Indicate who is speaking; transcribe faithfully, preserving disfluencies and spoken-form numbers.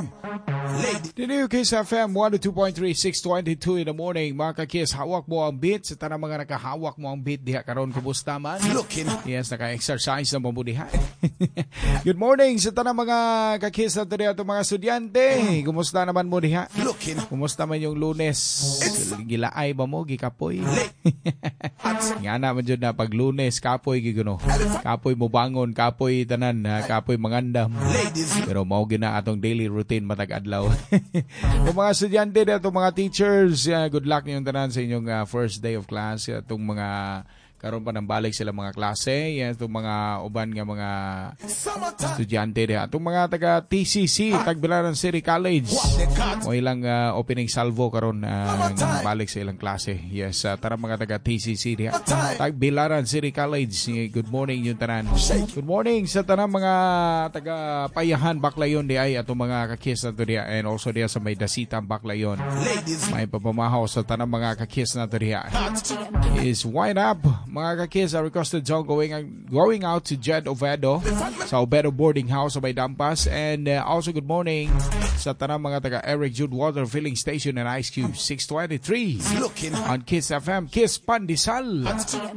Speaker 1: M. Lady.
Speaker 2: The new Kiss F M one oh two point three, six twenty-two in the morning. Mga ka-Kiss, hawak mo ang beat. Sa tanang mga nakahawak mo ang beat diha karon, kumusta man?
Speaker 1: Looking.
Speaker 2: Yes, naka-exercise na mabudihan. Good morning sa tanang mga ka-Kiss na diha itong mga estudyante. Kumusta naman mo diha?
Speaker 1: Looking.
Speaker 2: Kumusta man yung Lunes? Gilaay ba mo? Gikapoy? Nga naman dyan na pag Lunes, kapoy giguno. Kapoy mo bangon, kapoy tanan, kapoy mangandam.
Speaker 1: Ladies.
Speaker 2: Pero mao gina atong daily routine matag adlaw. Kung mga estudyante na itong mga teachers, uh, good luck niyong tanan sa inyong uh, first day of class. Itong mga karon pa nang balik sila mga klase. Yan, itong mga uban nga mga estudyante na. Itong mga taga T C C, Tagbilaran City College. O ilang uh, opening salvo karon uh, balik sa ilang klase. Yes, uh, tara mga taga T C C na. Tagbilaran City College. Good morning yung tanan. Good morning sa tanang mga taga Payahan, Baclayon di ay atong mga ka-Kiss na to diya. And also diya sa may Dasitan, Baclayon. May papamahaw sa tanang mga ka-Kiss na to diya. Is wind up. Mga ka-Kiss, a requested song going going out to Jed Ovedo sa Ovedo Boarding House sa may Dampas. And uh, also good morning sa tanang mga taga Eric Jude Water Filling Station and Ice Cube six twenty-three on Kiss F M. Kiss Pandesal.